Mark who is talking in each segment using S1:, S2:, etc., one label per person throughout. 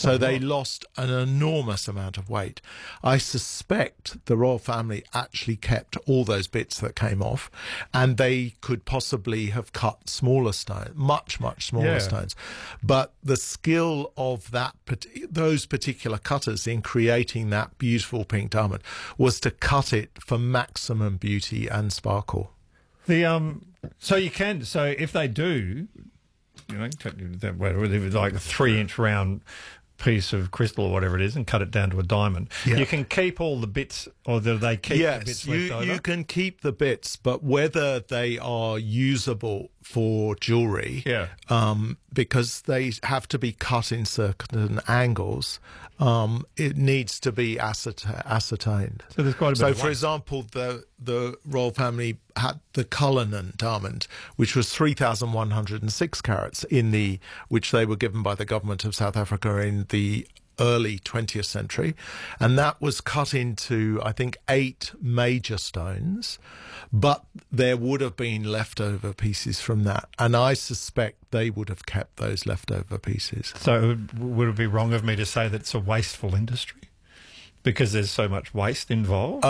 S1: So they lost an enormous amount of weight. I suspect the royal family actually kept all those bits that came off, and they could possibly have cut smaller stones, much smaller stones. But the skill of those particular cutters in creating that beautiful pink diamond was to cut it for maximum beauty and sparkle.
S2: So if they do, like a 3-inch round piece of crystal or whatever it is and cut it down to a diamond, you can keep all the bits, or do they keep the bits left over?
S1: You can keep the bits, but whether they are usable for jewellery, because they have to be cut in certain angles, it needs to be ascertained.
S2: So there's quite a bit of
S1: for example, the royal family had the Cullinan diamond, which was 3,106 carats which they were given by the government of South Africa in the early 20th century, and that was cut into, I think, 8 major stones, but there would have been leftover pieces from that, and I suspect they would have kept those leftover pieces.
S2: So would it be wrong of me to say that it's a wasteful industry because there's so much waste involved?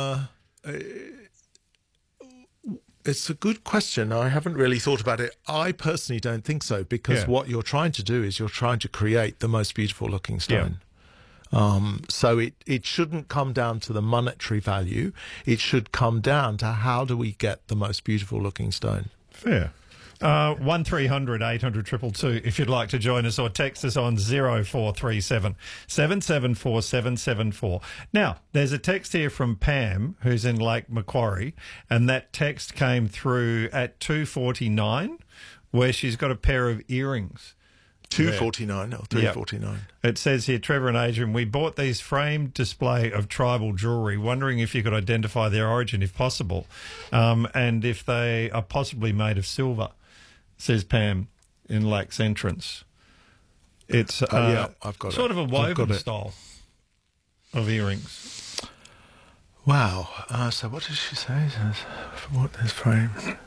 S1: It's a good question. I haven't really thought about it. I personally don't think so, because what you're trying to do is you're trying to create the most beautiful looking stone. So it shouldn't come down to the monetary value. It should come down to how do we get the most beautiful looking stone.
S2: Fair. 1300 800 222 if you'd like to join us, or text us on 0437 774 774. Now, there's a text here from Pam, who's in Lake Macquarie, and that text came through at 2:49, where she's got a pair of earrings.
S1: 249 or 349.
S2: Yep. It says here, Trevor and Adrian, we bought these framed display of tribal jewellery, wondering if you could identify their origin if possible, and if they are possibly made of silver, says Pam in Lake's entrance. It's
S1: I've got
S2: sort of a woven style of earrings.
S1: Wow. So what does she say? What is framed?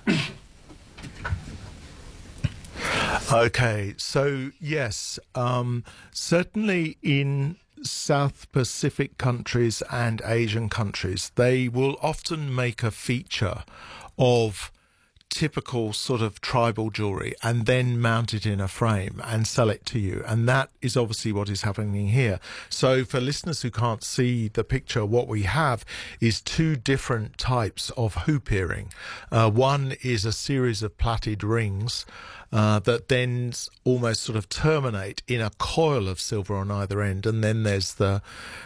S1: Okay, so yes, certainly in South Pacific countries and Asian countries, they will often make a feature of typical sort of tribal jewelry and then mount it in a frame and sell it to you. And that is obviously what is happening here. So for listeners who can't see the picture, what we have is 2 different types of hoop earring. One is a series of plaited rings that then almost sort of terminate in a coil of silver on either end. And then there's the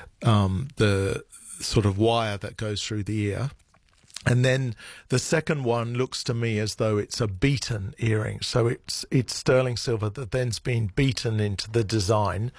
S1: sort of wire that goes through the ear. And then the second one looks to me as though it's a beaten earring. So it's sterling silver that then's been beaten into the design.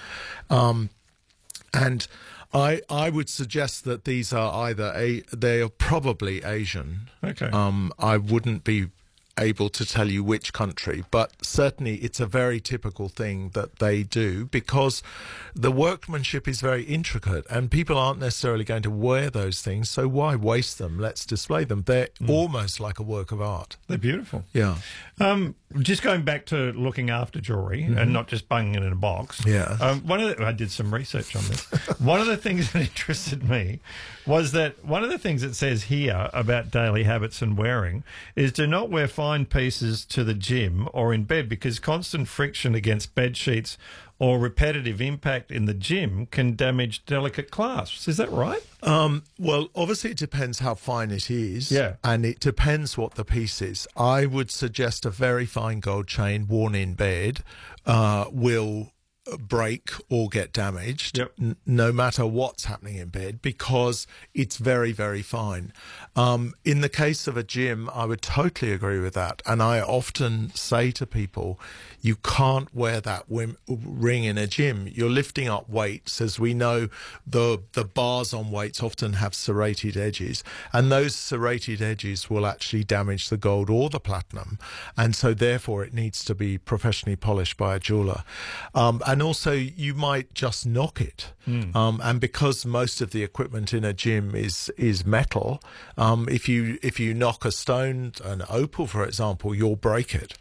S1: And I would suggest that these are they are probably Asian.
S2: Okay.
S1: I wouldn't be able to tell you which country, but certainly it's a very typical thing that they do, because the workmanship is very intricate and people aren't necessarily going to wear those things, so why waste them? Let's display them. They're almost like a work of art.
S2: They're beautiful.
S1: Yeah.
S2: Just going back to looking after jewellery and not just bunging it in a box.
S1: Yeah.
S2: I did some research on this. One of the things that interested me was that one of the things it says here about daily habits and wearing is do not wear fine pieces to the gym or in bed, because constant friction against bed sheets or repetitive impact in the gym can damage delicate clasps. Is that right?
S1: Well, obviously it depends how fine it is.
S2: Yeah.
S1: And it depends what the piece is. I would suggest a very fine gold chain worn in bed will break or get damaged, no matter what's happening in bed, because it's very, very fine. In the case of a gym, I would totally agree with that. And I often say to people, you can't wear that ring in a gym. You're lifting up weights. As we know, the bars on weights often have serrated edges, and those serrated edges will actually damage the gold or the platinum. And so therefore it needs to be professionally polished by a jeweler. And also you might just knock it. And because most of the equipment in a gym is metal, if you knock a stone, an opal, for example, you'll break it.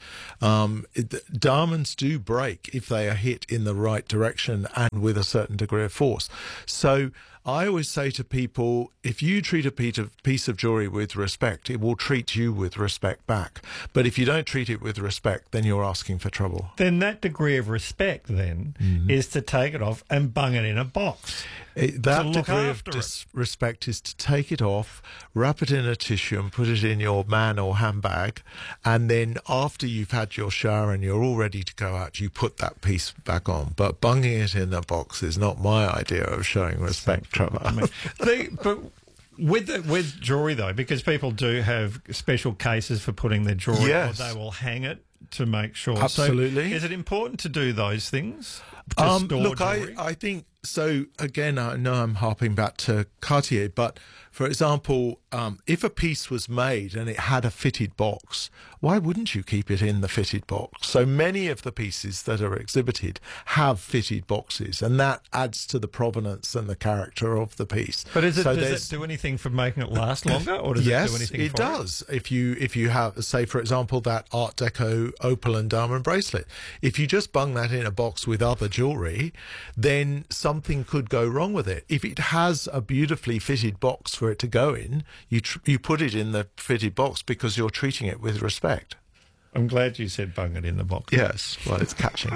S1: Diamonds do break if they are hit in the right direction and with a certain degree of force. So I always say to people, if you treat a piece of jewelry with respect, it will treat you with respect back. But if you don't treat it with respect, then you're asking for trouble.
S2: Then that degree of respect then is to take it off and bung it in a box.
S1: That degree of disrespect is to take it off, wrap it in a tissue and put it in your man or handbag, and then after you've had your shower and you're all ready to go out, you put that piece back on. But bunging it in a box is not my idea of showing respect, Trevor.
S2: But with jewellery, though, because people do have special cases for putting their jewellery,
S1: yes,
S2: or they will hang it to make sure.
S1: Absolutely.
S2: So is it important to do those things?
S1: Look, I think so. Again, I know I'm harping back to Cartier, but for example, if a piece was made and it had a fitted box, why wouldn't you keep it in the fitted box? So many of the pieces that are exhibited have fitted boxes, and that adds to the provenance and the character of the piece.
S2: But does it do anything for making it last longer, or does
S1: yes,
S2: it do anything
S1: it
S2: for
S1: does. If you have, say, for example, that Art Deco opal and diamond bracelet, if you just bung that in a box with other jewellery, then something could go wrong with it. If it has a beautifully fitted box for it to go in, you put it in the fitted box because you're treating it with respect.
S2: I'm glad you said bung it in the box.
S1: Yes, well, it's catching.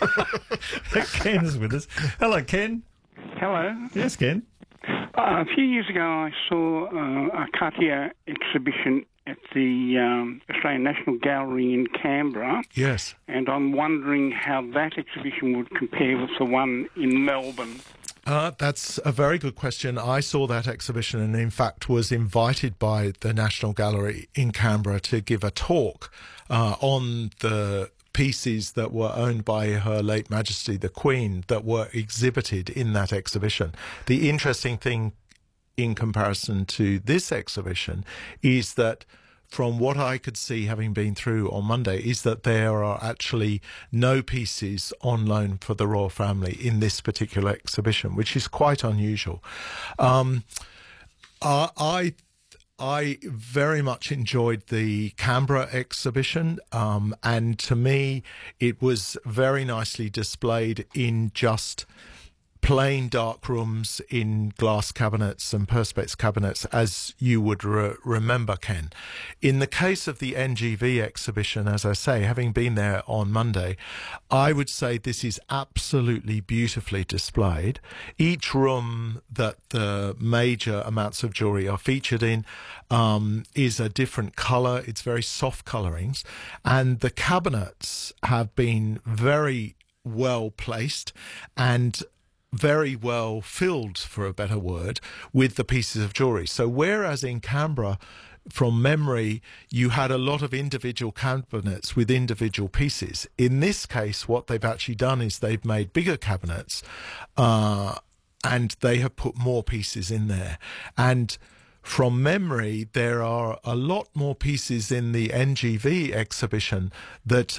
S2: Ken's with us. Hello, Ken.
S3: Hello.
S2: Yes, Ken.
S3: A few years ago, I saw a Cartier exhibition at the Australian National Gallery in Canberra.
S1: Yes.
S3: And I'm wondering how that exhibition would compare with the one in Melbourne.
S1: That's a very good question. I saw that exhibition and, in fact, was invited by the National Gallery in Canberra to give a talk on the pieces that were owned by Her Late Majesty the Queen that were exhibited in that exhibition. The interesting thing in comparison to this exhibition is that, from what I could see, having been through on Monday, is that there are actually no pieces on loan for the royal family in this particular exhibition, which is quite unusual. I very much enjoyed the Canberra exhibition, and to me, it was very nicely displayed in just plain dark rooms in glass cabinets and perspex cabinets, as you would remember, Ken. In the case of the NGV exhibition, as I say, having been there on Monday, I would say this is absolutely beautifully displayed. Each room that the major amounts of jewellery are featured in is a different colour. It's very soft colourings, and the cabinets have been very well placed and very well filled, for a better word, with the pieces of jewellery. So whereas in Canberra, from memory, you had a lot of individual cabinets with individual pieces, in this case, what they've actually done is they've made bigger cabinets and they have put more pieces in there. And from memory, there are a lot more pieces in the NGV exhibition that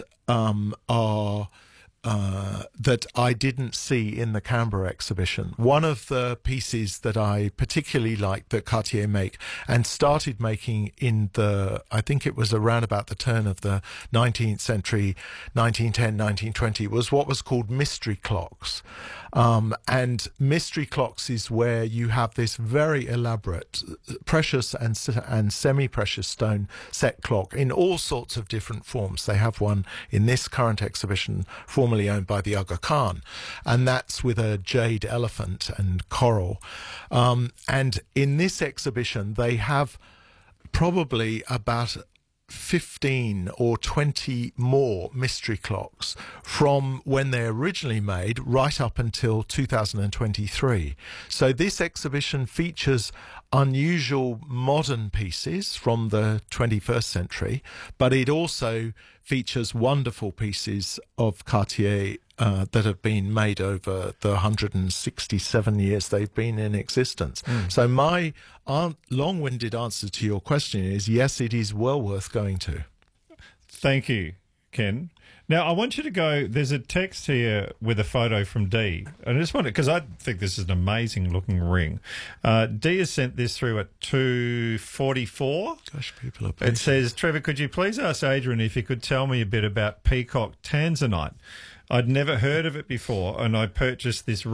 S1: that I didn't see in the Canberra exhibition. One of the pieces that I particularly liked that Cartier make and started making in the, I think it was around about the turn of the 19th century, 1910, 1920, was what was called mystery clocks. And mystery clocks is where you have this very elaborate precious and semi-precious stone set clock in all sorts of different forms. They have one in this current exhibition, formerly owned by the Aga Khan, and that's with a jade elephant and coral. And in this exhibition, they have probably about 15 or 20 more mystery clocks from when they originally made right up until 2023. So this exhibition features unusual modern pieces from the 21st century, but it also features wonderful pieces of Cartier that have been made over the 167 years they've been in existence. So my long-winded answer to your question is yes, it is well worth going to.
S2: Thank you, Ken. Now, I want you to go, there's a text here with a photo from Dee. And I just want to, because I think this is an amazing looking ring. Dee has sent this through at 2:44.
S1: Gosh, people are
S2: It
S1: patient.
S2: says, Trevor, could you please ask Adrian if he could tell me a bit about peacock tanzanite? I'd never heard of it before, and I purchased this